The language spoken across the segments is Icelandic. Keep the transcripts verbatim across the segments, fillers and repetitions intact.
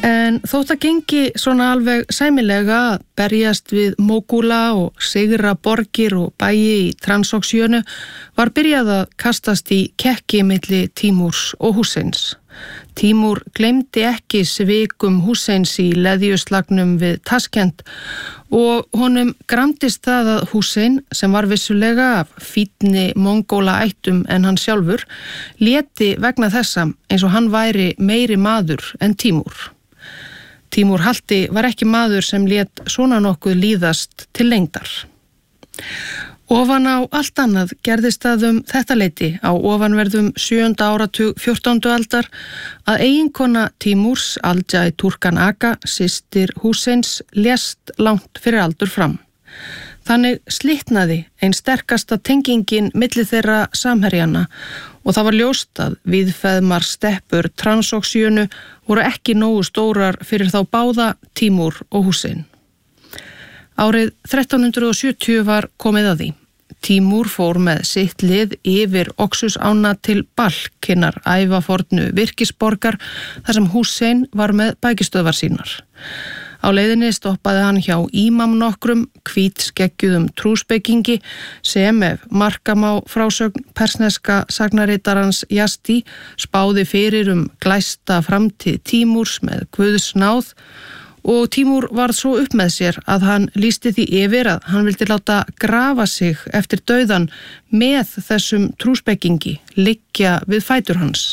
En þótt að gengi svona alveg sæmilega að berjast við Mogula og sigra borgir og bæi í Transoxjönu var byrjað að kastast í kekki milli Tímúrs og Húseins. Tímúr gleymdi ekki svikum Húseins í leðjuslagnum við Taskent og honum gramdist það að Húsein, sem var vissulega af fínni mongóla ættum en hann sjálfur, léti vegna þessa eins og hann væri meiri maður en Tímúr. Tímúr Halti var ekki maður sem lét svona nokkuð líðast til lengdar. Ofan á allt annað gerðist það um þetta leyti á ofanverðum sjöunda áratug fjórtándu aldar að eiginkona Tímúrs, Aldjai Turkan Aga, systir Húseins, lést langt fyrir aldur fram. Þannig slitnaði ein sterkasta tengingin milli þeirra samherjana og það var ljóst að víðfeðmar steppur Transoxjönu voru ekki nógu stórar fyrir þá báða Tímúr og Húsein. Árið þrettán hundruð sjötíu var komið að því. Tímúr fór með sitt lið yfir Oxusána til Balk, hinnar ævafornu virkisborgar, þar sem Húsein var með bækistöðvar sínar. Á leiðinni stoppaði hann hjá ímam nokkrum, hvítskeggjuðum trúspekingi, sem ef markamá frásögn persneska sagnaritarans Yazdi spáði fyrir um glæsta framtíð Tímúrs með Guðs náð, og Tímúr varð svo upp með sér að hann lýsti því yfir að hann vildi láta grafa sig eftir dauðan með þessum trúspekingi, liggja við fætur hans.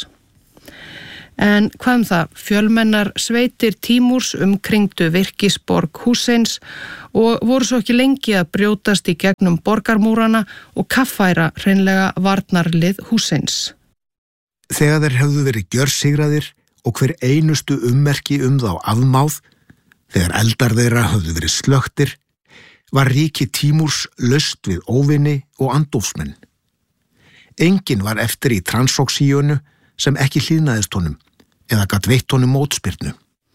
En hvað um það, fjölmennar sveitir Tímúrs umkringdu virkisborg Húseins og voru svo ekki lengi að brjótast í gegnum borgarmúrana og kaffæra hreinlega varnarlið Húseins. Þegar þeir hefðu verið gjörsigraðir og hver einustu ummerki um þá afmáð, þegar eldar þeirra höfðu verið slökktir, var ríki Tímúrs laust við óvini og andófsmenn. Enginn var eftir í Transoxjönu sem ekki hlýðnaðist honum eða gat veitt honum mótspyrnu.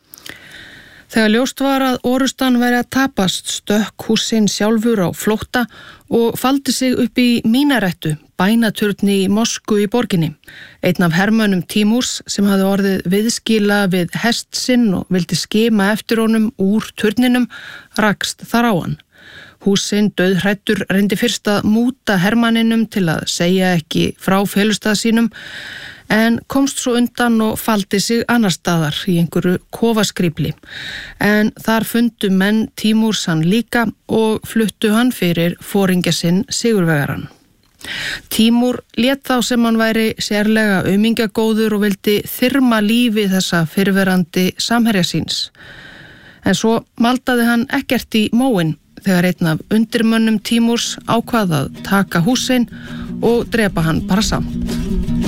Þegar ljóst var að orustan væri að tapast, stökk Húsein sjálfur á flótta og faldi sig upp í mínarettu, bænaturni í Mosku í borginni. Einn af hermönnum Tímúrs sem hafði orðið viðskila við hest sinn og vildi skima eftir honum úr turninum, rakst þar á hann. Húsein dauðhræddur reyndi fyrst að múta hermanninum til að segja ekki frá felustað sínum, en komst svo undan og faldi sig annar staðar í einhverju kofaskrípli. En þar fundu menn Tímúrs hann líka og fluttu hann fyrir foringja sinn sigurvegaran. Tímúr lét þá sem hann væri sérlega aumingjagóður og vildi þyrma lífi þessa fyrrverandi samherja síns. En svo maldaði hann ekkert í móinn þegar einn af undirmönnum Tímúrs ákvað að taka Húsein og drepa hann bara samt.